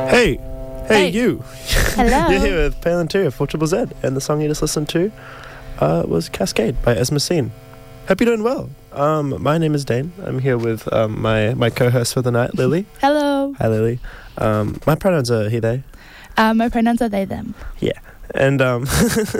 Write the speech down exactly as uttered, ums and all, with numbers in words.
Hey, hey, Hey. you. Hello. You're here with Pale Interior for Triple Z, and the song you just listened to uh, was Cascade by Esmacine. Hope you're doing well. Um, my name is Dane. I'm here with um, my, my co-host for the night, Lily. Hello. Hi, Lily. Um, my pronouns are he, they. Uh, my pronouns are they, them. And um,